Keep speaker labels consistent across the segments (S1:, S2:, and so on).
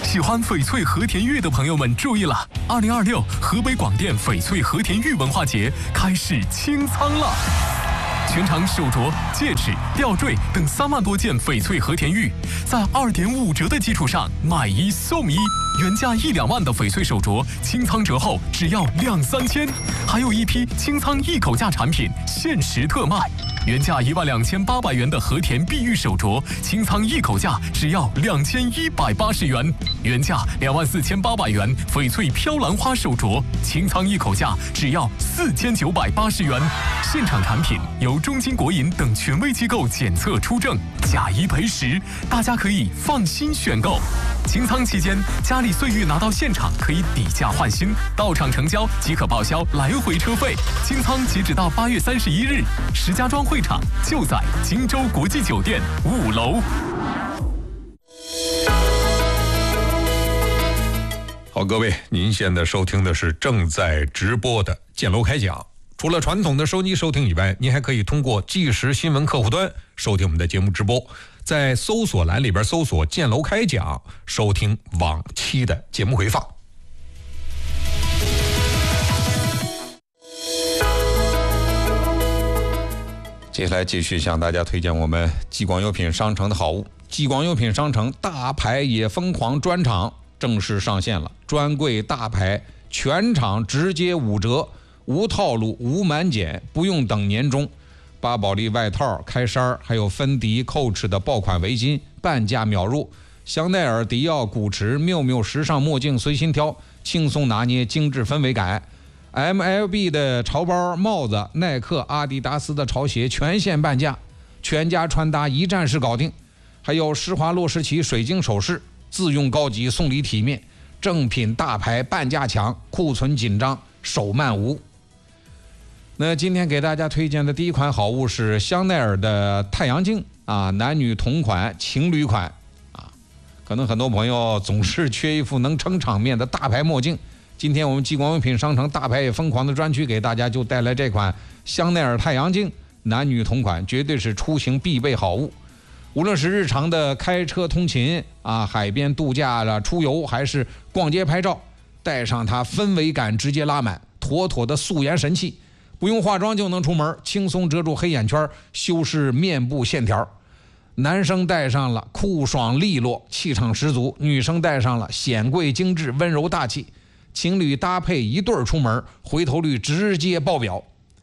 S1: 喜欢翡翠和田玉的朋友们注意了，2026河北广电翡翠和田玉文化节开始清仓了。全场手镯、戒指、吊坠等3万多件翡翠和田玉，在2.5折的基础上买1送1，原价1-2万的翡翠手镯，清仓折后只要2-3千，还有一批清仓一口价产品限时特卖，原价12800元的和田碧玉手镯，清仓一口价只要2180元，原价24800元翡翠飘兰花手镯，清仓一口价只要4980元，现场产品由中金国银等权威机构检测出证，假1赔10，大家可以放心选购。清仓期间，佳丽岁玉拿到现场可以抵价换新，到场成交即可报销来回车费。清仓截止到8月31日，石家庄会场就在荆州国际酒店5楼。
S2: 好，各位，您现在收听的是正在直播的建楼开讲。除了传统的收机收听以外，您还可以通过即时新闻客户端收听我们的节目直播，在搜索栏里边搜索建楼开讲，收听往期的节目回放。接下来继续向大家推荐我们激广优品商城的好物。激广优品商城大牌也疯狂专场正式上线了，专柜大牌全场直接5折，无套路无满减，不用等年终。巴宝莉外套、开衫，还有芬迪、Coach 的爆款围巾，半价秒入。香奈儿、迪奥、古驰、妙妙时尚墨镜随心挑，轻松拿捏精致氛围感。MLB 的潮包、帽子，耐克、阿迪达斯的潮鞋全线半价，全家穿搭一站式搞定。还有施华洛世奇水晶首饰，自用高级送礼体面，正品大牌半价抢，库存紧张手慢无。那今天给大家推荐的第一款好物是香奈儿的太阳镜啊，男女同款情侣款啊。可能很多朋友总是缺一副能撑场面的大牌墨镜，今天我们激广优品商城大牌也疯狂的专区给大家就带来这款香奈儿太阳镜，男女同款，绝对是出行必备好物。无论是日常的开车通勤啊，海边度假了、出游，还是逛街拍照，带上它氛围感直接拉满，妥妥的素颜神器。不用化妆就能出门，轻松遮住黑眼圈，修饰面部线条。男生戴上了酷爽利落，气场十足；女生戴上了显贵精致，温柔大气。情侣搭配一对儿出门，回头率直接爆表。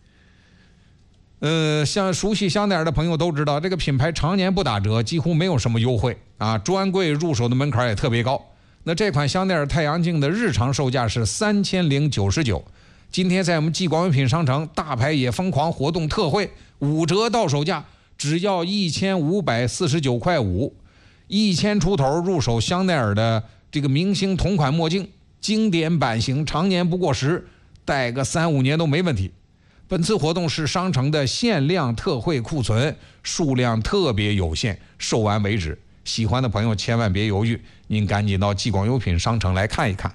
S2: 像熟悉香奈儿的朋友都知道，这个品牌常年不打折，几乎没有什么优惠啊，专柜入手的门槛也特别高。那这款香奈儿太阳镜的日常售价是3099，今天在我们激广优品商城大牌也疯狂活动特惠，5折到手价只要1549块5，1000出头入手香奈儿的这个明星同款墨镜，经典版型，常年不过时，戴个3-5年都没问题。本次活动是商城的限量特惠库存，数量特别有限，售完为止。喜欢的朋友千万别犹豫，您赶紧到激广优品商城来看一看。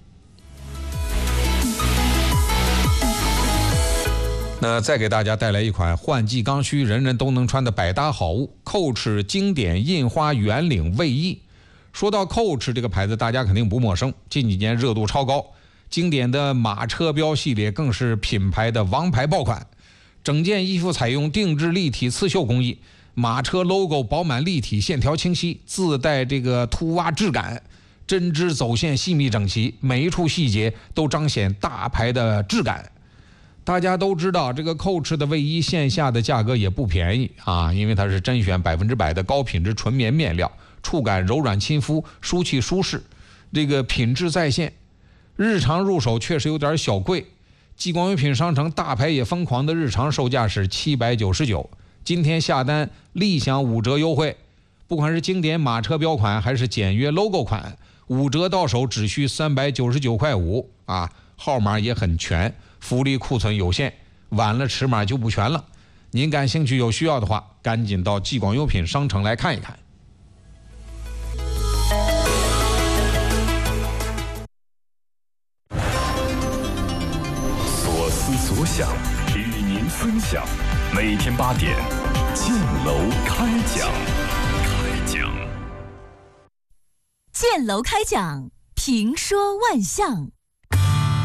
S2: 那再给大家带来一款换季刚需人人都能穿的百搭好物，Coach 经典印花圆领卫衣。说到 Coach 这个牌子，大家肯定不陌生，近几年热度超高，经典的马车标系列更是品牌的王牌爆款。整件衣服采用定制立体刺绣工艺，马车 logo 饱满立体，线条清晰，自带这个凸挖质感，针织走线细密整齐，每一处细节都彰显大牌的质感。大家都知道，这个 Coach 的卫衣线下的价格也不便宜啊，因为它是甄选100%的高品质纯棉面料，触感柔软亲肤，舒气舒适，这个品质在线。日常入手确实有点小贵，激广优品商城大牌也疯狂的日常售价是799，今天下单立享5折优惠，不管是经典马车标款还是简约 logo 款，5折到手只需399块5啊，号码也很全，福利库存有限，晚了尺码就不全了。您感兴趣有需要的话，赶紧到激广优品商城来看一看。
S3: 所思所想，与您分享。每天8点，建楼开讲。
S4: 剑楼开讲，评说万象。